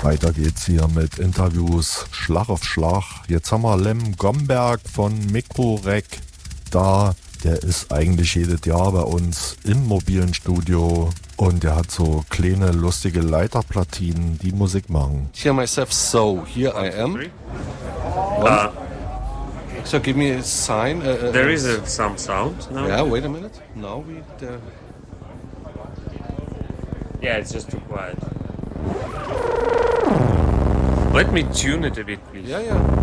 Weiter geht's hier mit Interviews Schlag auf Schlag. Jetzt haben wir Lem Gomberg von Mikrorec da. Der ist eigentlich jedes Jahr bei uns im mobilen Studio und der hat so kleine lustige Leiterplatinen, die Musik machen. Hear myself, so here I am. So give me a sign. There is some sound now. Yeah, wait a minute. Now we. Yeah, it's just too quiet. Let me tune it a bit, please. Yeah.